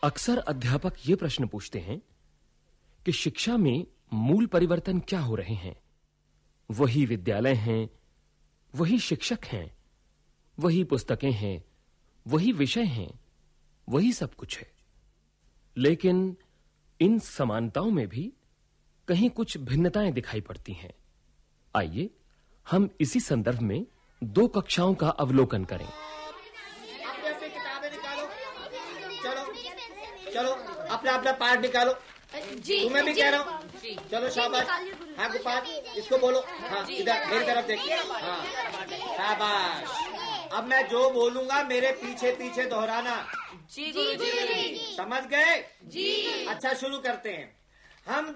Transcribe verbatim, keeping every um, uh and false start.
अक्सर अध्यापक ये प्रश्न पूछते हैं कि शिक्षा में मूल परिवर्तन क्या हो रहे हैं। वही विद्यालय हैं, वही शिक्षक हैं, वही पुस्तकें हैं, वही विषय हैं, वही सब कुछ है। लेकिन इन समानताओं में भी कहीं कुछ भिन्नताएं दिखाई पड़ती हैं। आइए हम इसी संदर्भ में दो कक्षाओं का अवलोकन करें। अपने अपने किताबें निकालो। चलो चलो अपना अपना पाठ निकालो। जी तुम्हें भी जी, कह रहा हूँ। चलो शाबाश। हाँ गोपाल, इसको बोलो। हाँ इधर मेरी तरफ देखिए। हाँ शाबाश। अब मैं जो बोलूंगा मेरे पीछे पीछे दोहराना। जी जी समझ गए? जी। अच्छा शुरू करते हैं। हम